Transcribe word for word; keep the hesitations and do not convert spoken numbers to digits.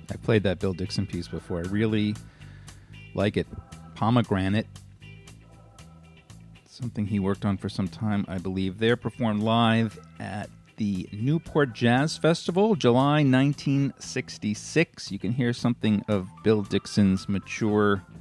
I played that Bill Dixon piece before. I really like it. Pomegranate. Something he worked on for some time, I believe. They're performed live at the Newport Jazz Festival, July nineteen sixty-six. You can hear something of Bill Dixon's mature